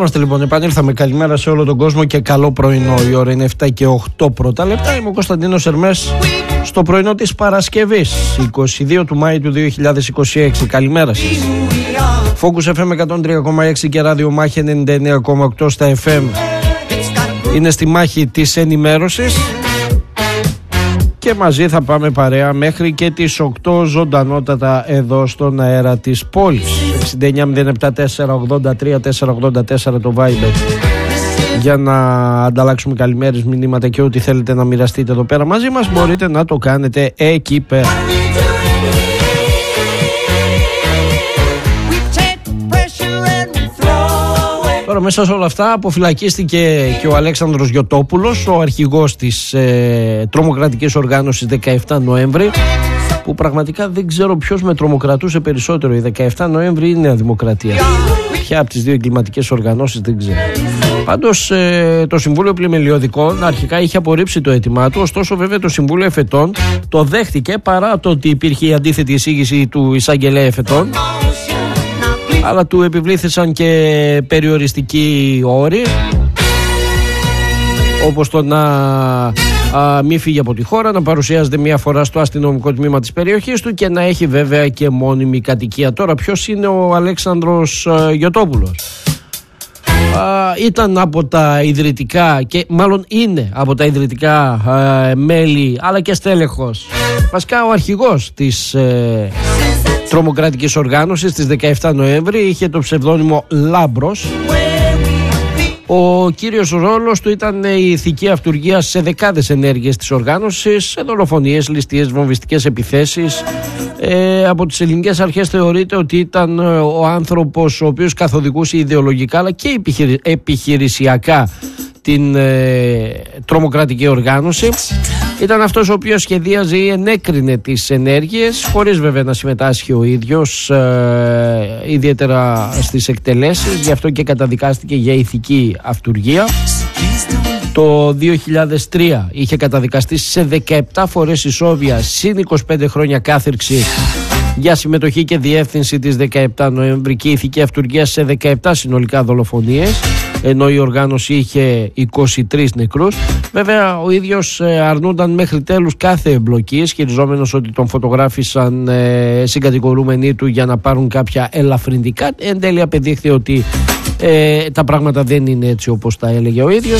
είμαστε λοιπόν, επανήλθαμε. Καλημέρα σε όλο τον κόσμο και καλό πρωινό. Η ώρα είναι 7 και 8 πρώτα λεπτά. Είμαι ο Κωνσταντίνος Ερμές στο πρωινό της Παρασκευής 22 του Μάη του 2026. Καλημέρα σας. Focus FM 103,6 και ράδιο Μάχη 99,8 στα FM. Είναι στη μάχη της ενημέρωσης και μαζί θα πάμε παρέα μέχρι και τις 8 ζωντανότατα εδώ στον αέρα της πόλης. 6907-483-484 το Viber για να ανταλλάξουμε καλημέρες, μηνύματα και ό,τι θέλετε να μοιραστείτε εδώ πέρα μαζί μας, μπορείτε να το κάνετε εκεί πέρα. Τώρα μέσα σε όλα αυτά αποφυλακίστηκε και ο Αλέξανδρος Γιωτόπουλος, ο αρχηγός της τρομοκρατικής οργάνωσης 17 Νοέμβρη, που πραγματικά δεν ξέρω ποιος με τρομοκρατούσε περισσότερο, η 17 Νοέμβρη ή η Νέα Δημοκρατία. Ποια από τις δύο εγκληματικές οργανώσεις δεν ξέρω. Πάντως το Συμβούλιο Πλημελιωδικών αρχικά είχε απορρίψει το αίτημά του, ωστόσο βέβαια το Συμβούλιο Εφετών το δέχτηκε παρά το ότι υπήρχε η αντίθετη εισήγηση του εισαγγελέα Εφετών, αλλά του επιβλήθησαν και περιοριστικοί όροι, όπως το να μη φύγει από τη χώρα, να παρουσιάζεται μία φορά στο αστυνομικό τμήμα της περιοχής του και να έχει βέβαια και μόνιμη κατοικία. Τώρα ποιος είναι ο Αλέξανδρος Γιωτόπουλος? Ήταν από τα ιδρυτικά και μάλλον είναι από τα ιδρυτικά μέλη, αλλά και στέλεχος, βασικά ο αρχηγός της τρομοκρατικής οργάνωσης της 17 Νοέμβρη. Είχε το ψευδόνυμο Λάμπρος. Ο κύριος ρόλος του ήταν η ηθική αυτουργία σε δεκάδες ενέργειες της οργάνωσης, σε δολοφονίες, ληστείες, βομβιστικές επιθέσεις. Από τις ελληνικές αρχές θεωρείται ότι ήταν ο άνθρωπος ο οποίος καθοδηγούσε ιδεολογικά αλλά και επιχειρησιακά την τρομοκρατική οργάνωση. Ήταν αυτός ο οποίος σχεδίαζε ή ενέκρινε τις ενέργειες, χωρίς βέβαια να συμμετάσχει ο ίδιος ιδιαίτερα στις εκτελέσεις, γι' αυτό και καταδικάστηκε για ηθική αυτουργία. Το 2003 είχε καταδικαστεί σε 17 φορές ισόβια συν 25 χρόνια κάθυρξη για συμμετοχή και διεύθυνση της 17 Νοέμβρη και ηθική αυτουργία σε 17 συνολικά δολοφονίες, ενώ η οργάνωση είχε 23 νεκρούς. Βέβαια ο ίδιος αρνούνταν μέχρι τέλους κάθε εμπλοκή, ισχυριζόμενος ότι τον φωτογράφησαν συγκατηγορούμενοι του για να πάρουν κάποια ελαφρυντικά. Εν τέλει απεδείχθη ότι τα πράγματα δεν είναι έτσι όπως τα έλεγε ο ίδιος.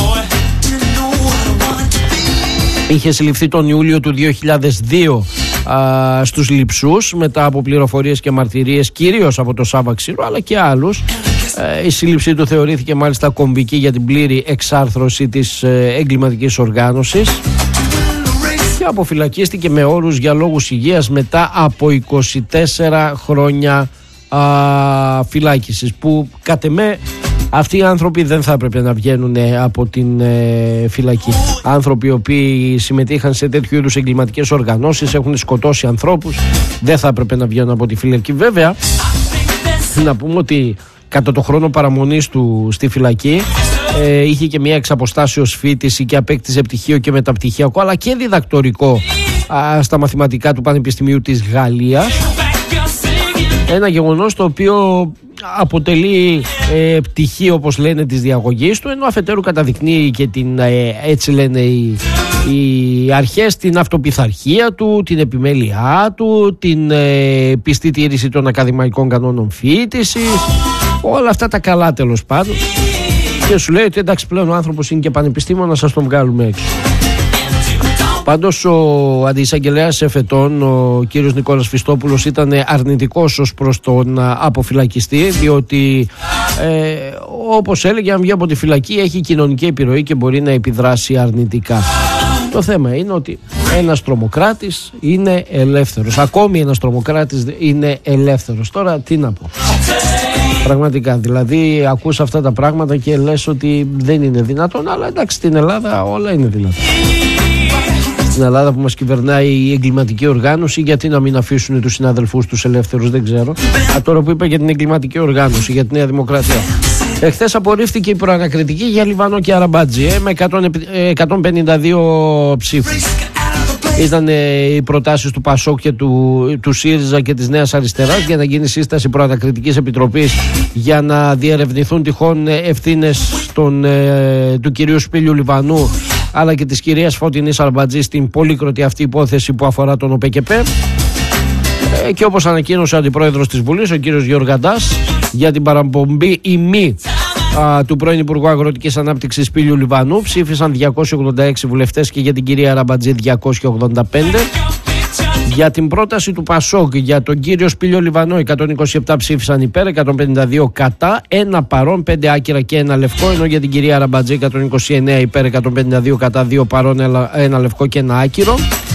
Είχε συλληφθεί τον Ιούλιο του 2002 στους Λειψούς μετά από πληροφορίες και μαρτυρίες κυρίως από τον Σάβα Ξηρό αλλά και άλλους. Η σύλληψή του θεωρήθηκε μάλιστα κομβική για την πλήρη εξάρθρωση της εγκληματικής οργάνωσης και αποφυλακίστηκε με όρους για λόγους υγείας μετά από 24 χρόνια φυλάκισης, που κατ' εμέ αυτοί οι άνθρωποι δεν θα έπρεπε να βγαίνουν από την φυλακή. Άνθρωποι οι οποίοι συμμετείχαν σε τέτοιου είδους εγκληματικές οργανώσεις, έχουν σκοτώσει ανθρώπους, δεν θα έπρεπε να βγαίνουν από τη φυλακή. Βέβαια να πούμε ότι κατά το χρόνο παραμονής του στη φυλακή είχε και μια εξαποστάσεως φοιτηση και απέκτησε πτυχίο και μεταπτυχιακό αλλά και διδακτορικό στα μαθηματικά του Πανεπιστημίου της Γαλλίας. Ένα γεγονός το οποίο αποτελεί πτυχή, όπως λένε, της διαγωγής του, ενώ αφετέρου καταδεικνύει και την, έτσι λένε οι αρχές, την αυτοπιθαρχία του, την επιμέλειά του, την πιστή τήρηση των ακαδημαϊκών κανόνων φοιτησης, όλα αυτά τα καλά τέλος πάντων. Και σου λέει ότι εντάξει, πλέον ο άνθρωπος είναι και πανεπιστήμονας, ας τον βγάλουμε έξω. Πάντως ο αντιεισαγγελέας Εφετών, ο κύριος Νικόλας Φιστόπουλος, ήταν αρνητικός ως προς τον αποφυλακιστή, διότι όπως έλεγε, αν βγει από τη φυλακή έχει κοινωνική επιρροή και μπορεί να επιδράσει αρνητικά. Το θέμα είναι ότι ένας τρομοκράτης είναι ελεύθερος. Ακόμη ένας τρομοκράτης είναι ελεύθερος. Τώρα τι να πω. Πραγματικά, δηλαδή ακούς αυτά τα πράγματα και λες ότι δεν είναι δυνατόν, αλλά εντάξει, στην Ελλάδα όλα είναι δυνατόν. Στην Ελλάδα που μας κυβερνάει η εγκληματική οργάνωση, γιατί να μην αφήσουν τους συναδελφούς τους ελεύθερους, δεν ξέρω. Τώρα που είπα για την εγκληματική οργάνωση, για τη Νέα Δημοκρατία. Εχθές απορρίφθηκε η προανακριτική για Λιβανό και Αραμπάτζη με 152 ψήφους. Ήταν οι προτάσεις του ΠΑΣΟΚ και του ΣΥΡΙΖΑ και της Νέας Αριστεράς για να γίνει σύσταση προανακριτικής επιτροπής για να διερευνηθούν τυχόν ευθύνες του κυρίου Σπύλιου Λιβανού αλλά και της κυρίας Φωτεινής Αρμπατζή στην πολύκροτη αυτή υπόθεση που αφορά τον ΟΠΕΚΕΠΕ. Και όπως ανακοίνωσε ο Αντιπρόεδρος της Βουλής, ο κύριος Γεωργαντάς, για την παραπομπή ή μη του πρώην Υπουργού Αγροτικής Ανάπτυξης Σπύλιου Λιβανού ψήφισαν 286 βουλευτές και για την κυρία Αρμπατζή 285. Για την πρόταση του ΠΑΣΟΚ για τον κύριο Σπύλιο Λιβανό 127 ψήφισαν υπέρ, 152 κατά, 1 παρόν, 5 άκυρα και 1 λευκό, ενώ για την κυρία Αρμπατζή 129 υπέρ, 152 κατά, 2 παρόν, 1 λευκό και 1 άκυρο.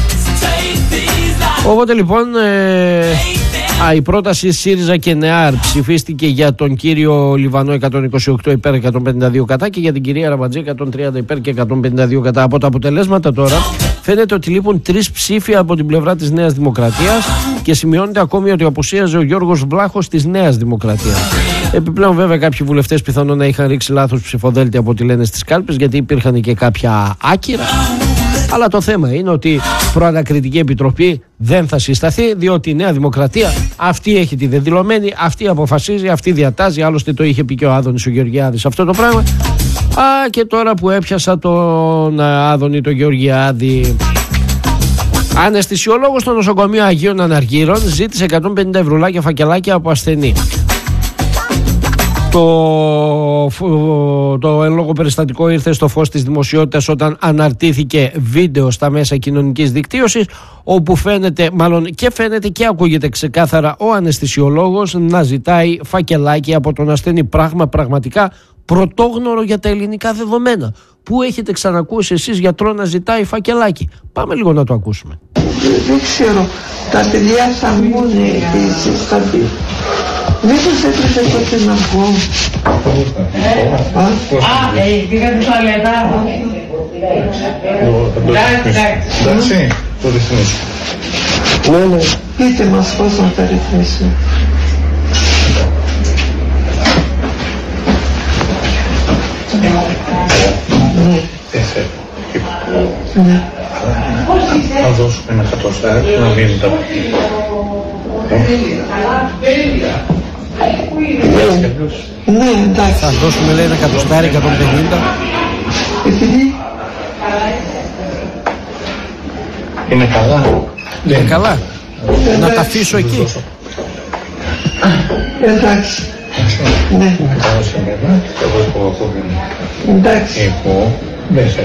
Οπότε λοιπόν η πρόταση ΣΥΡΙΖΑ και ΝΕΑΡ ψηφίστηκε για τον κύριο Λιβανό 128 υπέρ, 152 κατά και για την κυρία Αρμπατζή 130 υπέρ και 152 κατά. Από τα αποτελέσματα τώρα φαίνεται ότι λείπουν 3 ψήφοι από την πλευρά της Νέας Δημοκρατίας και σημειώνεται ακόμη ότι απουσίαζε ο Γιώργος Βλάχος της Νέας Δημοκρατίας. Επιπλέον βέβαια κάποιοι βουλευτές πιθανόν να είχαν ρίξει λάθος ψηφοδέλτια από ό,τι λένε στις κάλπες, γιατί υπήρχαν και κάποια άκυρα. Αλλά το θέμα είναι ότι προανακριτική επιτροπή δεν θα συσταθεί, διότι η Νέα Δημοκρατία αυτή έχει τη δεδηλωμένη, αυτή αποφασίζει, αυτή διατάζει. Άλλωστε το είχε πει και ο Άδωνης ο Γεωργιάδης αυτό το πράγμα. Και τώρα που έπιασα τον Άδωνη τον Γεωργιάδη, αναισθησιολόγος στο νοσοκομείο Αγίων Αναργύρων ζήτησε 150 ευρουλάκια φακελάκια από ασθενή. Το εν λόγω περιστατικό ήρθε στο φως της δημοσιότητας όταν αναρτήθηκε βίντεο στα μέσα κοινωνικής δικτύωσης, όπου φαίνεται και ακούγεται ξεκάθαρα ο αναισθησιολόγος να ζητάει φακελάκι από τον ασθενή. Πράγμα πραγματικά πρωτόγνωρο για τα ελληνικά δεδομένα. Πού έχετε ξανακούσει εσείς γιατρό να ζητάει φακελάκι? Πάμε λίγο να το ακούσουμε. Δεν ξέρω, τα παιδιά θα βγουν επίσης, θα πει. Μήπως έπρεπε τότε να βγω? Πήγα την τουαλέτα. Εντάξει, το ρυθμίσω. Ναι, πείτε μας πώς να τα ρυθμίσουμε. Ναι. Θα δώσουμε ένα κατοστάρι να μείνει τα Ναι, εντάξει. Θα δώσουμε λέει ένα κατοστάρι, 150. Επειδή είναι καλά. Είναι καλά. Να τα αφήσω εκεί. εντάξει. Ναι. Εντάξει. Εγώ δεν θέλω.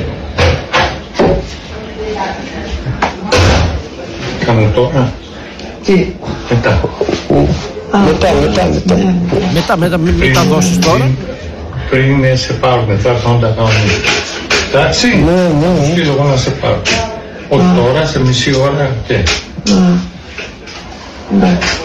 Κάνω τώρα. Τι? Μετά. Μετά. Μην τα δώσεις τώρα. Πριν σε πάρουν, θα έρθω να τα κάνω. Εντάξει. Ναι. Θέλω εγώ να σε πάρω. Όχι τώρα, σε μισή ώρα και. Εντάξει.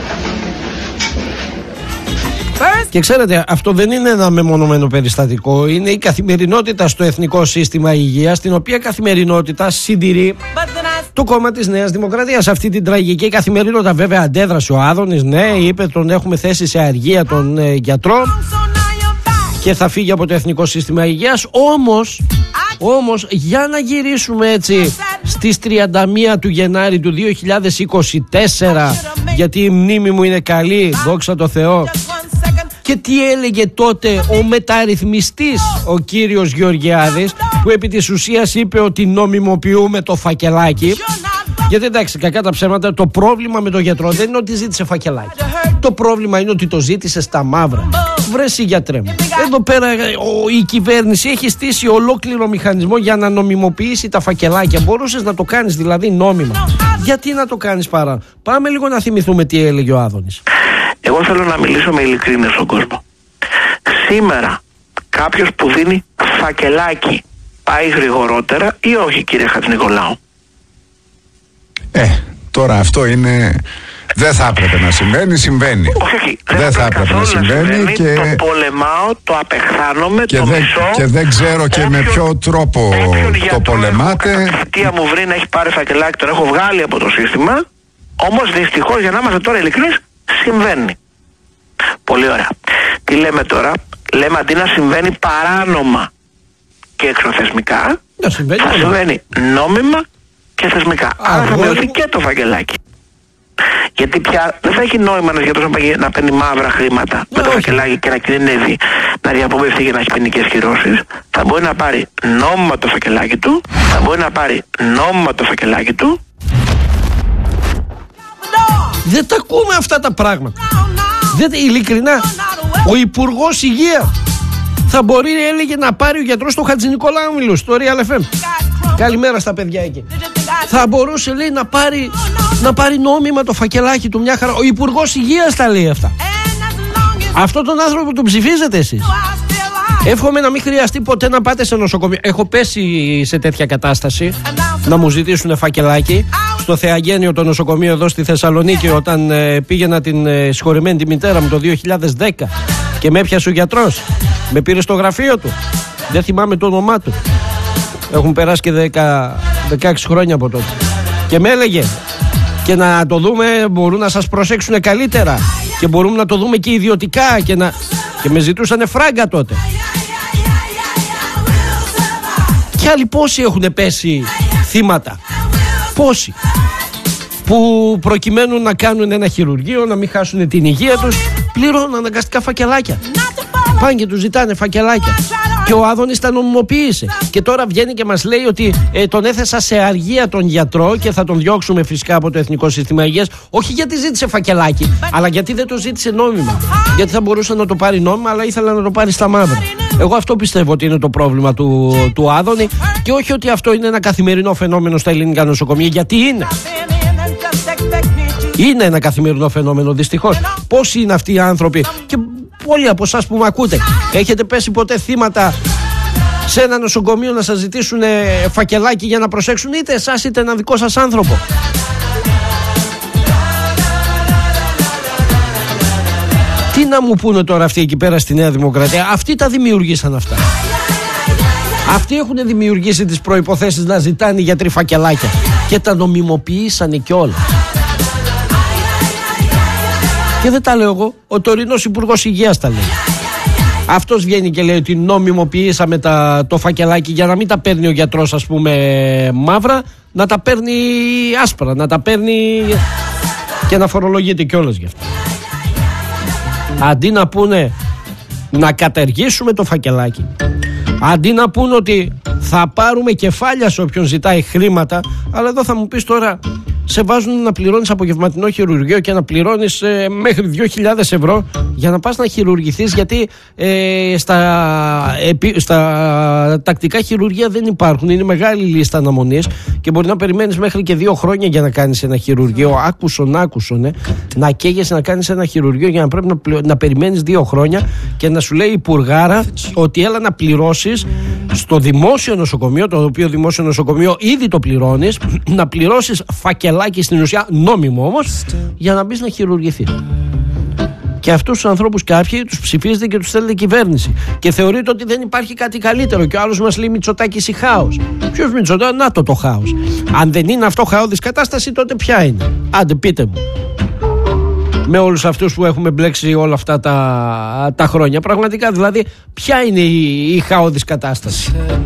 Και ξέρετε, αυτό δεν είναι ένα μεμονωμένο περιστατικό. Είναι η καθημερινότητα στο Εθνικό Σύστημα Υγείας, την οποία καθημερινότητα συντηρεί το κόμμα της Νέας Δημοκρατίας. Αυτή την τραγική καθημερινότητα βέβαια αντέδρασε ο Άδωνης. Ναι, είπε τον έχουμε θέσει σε αργία τον γιατρό και θα φύγει από το Εθνικό Σύστημα Υγείας. Όμως για να γυρίσουμε έτσι στις 31 του Γενάρη του 2024, γιατί η μνήμη μου είναι καλή, δόξα τω Θεώ. Και τι έλεγε τότε ο μεταρρυθμιστής ο κύριος Γεωργιάδης, που επί της ουσίας είπε ότι νομιμοποιούμε το φακελάκι? Γιατί εντάξει, κακά τα ψέματα, το πρόβλημα με τον γιατρό δεν είναι ότι ζήτησε φακελάκι. Το πρόβλημα είναι ότι το ζήτησε στα μαύρα. Βρε εσύ γιατρέ μου, εδώ πέρα η κυβέρνηση έχει στήσει ολόκληρο μηχανισμό για να νομιμοποιήσει τα φακελάκια. Μπορούσες να το κάνεις δηλαδή νόμιμα. Γιατί να το κάνεις παρά? Πάμε λίγο να θυμηθούμε τι έλεγε ο Άδωνης. Εγώ θέλω να μιλήσω με ειλικρίνεια στον κόσμο. Σήμερα κάποιος που δίνει φακελάκι πάει γρηγορότερα ή όχι, κύριε Χατζηνικολάου? Τώρα αυτό είναι... Δεν θα έπρεπε να συμβαίνει. Όχι. Δεν θα έπρεπε να συμβαίνει και... Το πολεμάω, το απεχθάνομαι, το μισώ. Και δεν ξέρω και με ποιο τρόπο το πολεμάτε. Κατά θητεία μου βρει να έχει πάρει φακελάκι, τον έχω βγάλει από το σύστημα. Όμως δυστυχώς, για να είμαστε τώρα ειλικρινείς, συμβαίνει. Πολύ ωραία. Τι λέμε τώρα? Λέμε αντί να συμβαίνει παράνομα και εξωθεσμικά, θα συμβαίνει νόμιμα και θεσμικά. Άρα θα μειωθεί και το φακελάκι. Γιατί πια δεν θα έχει νόημα ένας γιατρός να παίρνει μαύρα χρήματα με το φακελάκι και να κινδυνεύει να διαπομευθεί για να έχει ποινικές κυρώσεις. Θα μπορεί να πάρει νόμιμα το φακελάκι του, Δεν τα ακούμε αυτά τα πράγματα. Ειλικρινά, ο Υπουργός Υγείας θα μπορεί, έλεγε, να πάρει ο γιατρός του Χατζηνικολάου, μιλούσε στο Real FM. Καλημέρα στα παιδιά εκεί. Θα μπορούσε, λέει, να πάρει νόμιμα το φακελάκι του, μια χαρά. Ο Υπουργός Υγείας τα λέει αυτά. Αυτό τον άνθρωπο τον ψηφίζετε εσείς? Εύχομαι να μην χρειαστεί ποτέ να πάτε σε νοσοκομείο. Έχω πέσει σε τέτοια κατάσταση να μου ζητήσουν φακελάκι στο Θεαγένιο, το νοσοκομείο εδώ στη Θεσσαλονίκη, όταν πήγαινα την συγχωρεμένη τη μητέρα μου το 2010 και με έπιασε ο γιατρός. Με πήρε στο γραφείο του. Δεν θυμάμαι το όνομά του. Έχουν περάσει και 16 χρόνια από τότε. Και με έλεγε, και να το δούμε, μπορούν να σας προσέξουν καλύτερα και μπορούμε να το δούμε και ιδιωτικά, και με ζητούσανε φράγκα τότε. Και άλλοι πόσοι έχουν πέσει θύματα, πόσοι, που προκειμένου να κάνουν ένα χειρουργείο, να μην χάσουν την υγεία τους, πληρώνουν αναγκαστικά φακελάκια. Πάνε και τους ζητάνε φακελάκια. Και ο Άδωνης τα νομιμοποίησε. Και τώρα βγαίνει και μας λέει ότι τον έθεσα σε αργία τον γιατρό και θα τον διώξουμε φυσικά από το Εθνικό Σύστημα Υγείας. Όχι γιατί ζήτησε φακελάκι, αλλά γιατί δεν το ζήτησε νόμιμα. Γιατί θα μπορούσε να το πάρει νόμιμα, αλλά ήθελα να το πάρει στα μαύρα. Εγώ αυτό πιστεύω ότι είναι το πρόβλημα του Άδωνη, και όχι ότι αυτό είναι ένα καθημερινό φαινόμενο στα ελληνικά νοσοκομεία, γιατί είναι. Είναι ένα καθημερινό φαινόμενο, δυστυχώς. Πόσοι είναι αυτοί οι άνθρωποι, και πολλοί από εσάς που με ακούτε, έχετε πέσει ποτέ θύματα σε ένα νοσοκομείο να σας ζητήσουν φακελάκι για να προσέξουν είτε εσάς είτε έναν δικό σας άνθρωπο? Τι να μου πούνε τώρα αυτοί εκεί πέρα στη Νέα Δημοκρατία? Αυτοί τα δημιουργήσαν αυτά. Αυτοί έχουν δημιουργήσει τις προϋποθέσεις να ζητάνε οι γιατροί φακελάκια και τα νομιμοποιήσανε κιόλας. Και δεν τα λέω εγώ, ο τωρινός Υπουργός Υγείας τα λέει. Αυτός βγαίνει και λέει ότι νομιμοποιήσαμε το φακελάκι για να μην τα παίρνει ο γιατρός, ας πούμε, μαύρα, να τα παίρνει άσπρα, να τα παίρνει και να φορολογείται κιόλας γι' αυτό. Αντί να πούνε να καταργήσουμε το φακελάκι, αντί να πούνε ότι θα πάρουμε κεφάλια σε όποιον ζητάει χρήματα, αλλά εδώ θα μου πεις τώρα, σε βάζουν να πληρώνεις απογευματινό χειρουργείο και να πληρώνεις μέχρι 2.000 ευρώ για να πας να χειρουργηθείς, γιατί στα τακτικά χειρουργεία δεν υπάρχουν. Είναι μεγάλη λίστα αναμονής και μπορεί να περιμένεις μέχρι και 2 χρόνια για να κάνεις ένα χειρουργείο. Άκουσον, να καίγεσαι να κάνεις ένα χειρουργείο για να πρέπει να περιμένεις 2 χρόνια και να σου λέει η υπουργάρα ότι έλα να πληρώσεις στο δημόσιο νοσοκομείο, το οποίο δημόσιο νοσοκομείο ήδη το πληρώνεις, να πληρώσεις φακελάκι, στην ουσία νόμιμο όμως, για να μπεις να χειρουργηθείς. Και αυτούς τους ανθρώπους κάποιοι τους ψηφίζετε και τους θέλετε κυβέρνηση και θεωρείτε ότι δεν υπάρχει κάτι καλύτερο. Και ο άλλος μας λέει Μητσοτάκης ή χάος. Ποιος Μητσοτάκης? Να το χάος. Αν δεν είναι αυτό χαόδης κατάσταση, τότε ποια είναι? Άντε πείτε μου. Με όλους αυτούς που έχουμε μπλέξει όλα αυτά τα χρόνια. Πραγματικά δηλαδή, ποια είναι η χαόδης κατάσταση?